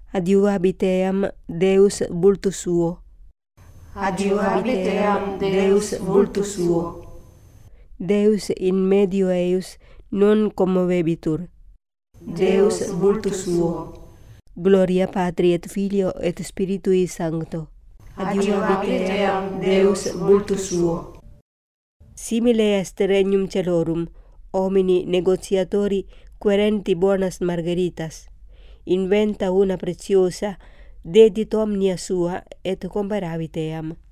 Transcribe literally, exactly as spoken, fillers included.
Adiuvabit eam Deus vultus suo. Adiuvabit eam Deus vultus suo. Deus in medio eius non commovebitur. Deus vultus suo. Gloria Patri et Filio et Spiritui Sancto. Adiuvabit eam Deus vultus suo. Simile est regnum celorum, homini negotiatori querenti bonas margaritas. Inventa una preciosa, dedit omnia sua et comparabit eam.